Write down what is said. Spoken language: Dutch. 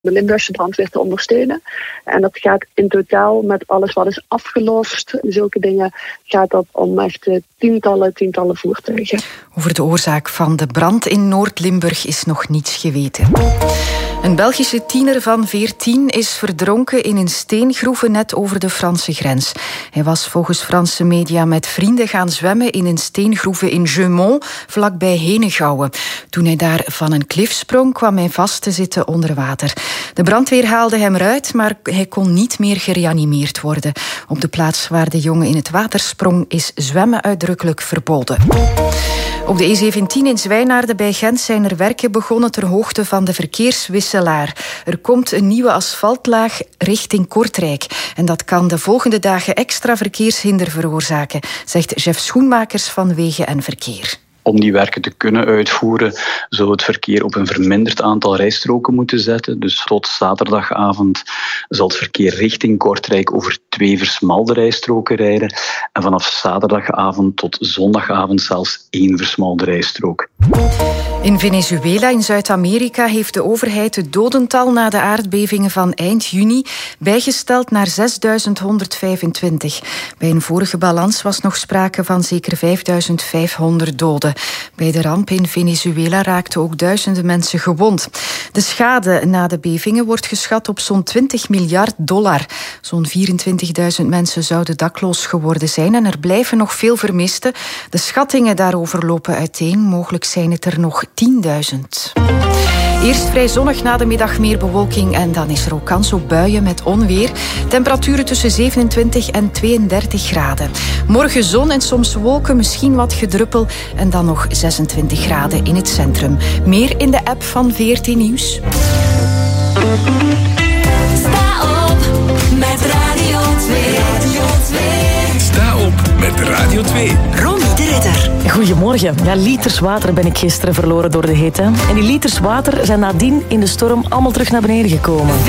de Limburgse brandweer te ondersteunen. En dat gaat in totaal met alles wat is afgelost, zulke dingen, gaat dat om echt tientallen voertuigen. Over de oorzaak van de brand in Noord-Limburg is nog niets geweten. Een Belgische tiener van 14 is verdronken in een steengroeve net over de Franse grens. Hij was volgens Franse media met vrienden gaan zwemmen in een steengroeve in Jeumont, vlakbij Henegouwen. Toen hij daar van een klif sprong, kwam hij vast te zitten onder water. De brandweer haalde hem eruit, maar hij kon niet meer gereanimeerd worden. Op de plaats waar de jongen in het water sprong is zwemmen uitdrukkelijk verboden. Op de E17 in Zwijnaarden bij Gent zijn er werken begonnen ter hoogte van de verkeerswisselaar. Er komt een nieuwe asfaltlaag richting Kortrijk. En dat kan de volgende dagen extra verkeershinder veroorzaken, zegt chef Schoenmakers van Wegen en Verkeer. Om die werken te kunnen uitvoeren, zou het verkeer op een verminderd aantal rijstroken moeten zetten. Dus tot zaterdagavond zal het verkeer richting Kortrijk over 2 versmalde rijstroken rijden. En vanaf zaterdagavond tot zondagavond zelfs 1 versmalde rijstrook. In Venezuela in Zuid-Amerika heeft de overheid het dodental na de aardbevingen van eind juni bijgesteld naar 6.125. Bij een vorige balans was nog sprake van zeker 5.500 doden. Bij de ramp in Venezuela raakten ook duizenden mensen gewond. De schade na de bevingen wordt geschat op zo'n $20 miljard. Zo'n 24.000 mensen zouden dakloos geworden zijn en er blijven nog veel vermisten. De schattingen daarover lopen uiteen. Mogelijk zijn het er nog 10.000. Eerst vrij zonnig, na de middag meer bewolking en dan is er ook kans op buien met onweer. Temperaturen tussen 27 en 32 graden. Morgen zon en soms wolken, misschien wat gedruppel en dan nog 26 graden in het centrum. Meer in de app van VRT Nieuws. Sta op met Radio 2. Radio 2. Sta op met Radio 2. Ronnie de Ridder. Goedemorgen. Ja, liters water ben ik gisteren verloren door de hitte. En die liters water zijn nadien in de storm allemaal terug naar beneden gekomen.